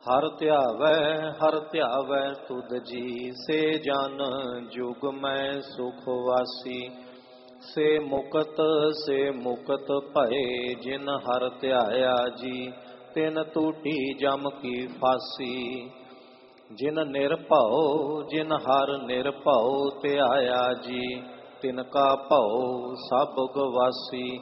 ਹਰ ਧਿਆਵੈ ਤੁਧ ਜੀ, ਸੇ ਜਨ ਜੁਗ ਮੈਂ ਸੁਖ ਵਾਸੀ। ਸੇ ਮੁਕਤ ਭਏ, ਜਿਨ ਹਰ ਧਿਆਇਆ ਜੀ, ਤਿਨ ਟੂਟੀ ਜਮ ਕੀ ਫਾਸੀ। ਜਿਨ ਹਰ ਨਿਰਭਉ ਧਿਆਇਆ ਜੀ, ਤਿਨ ਕਾ ਭਉ ਸਭ ਗਵਾਸੀ।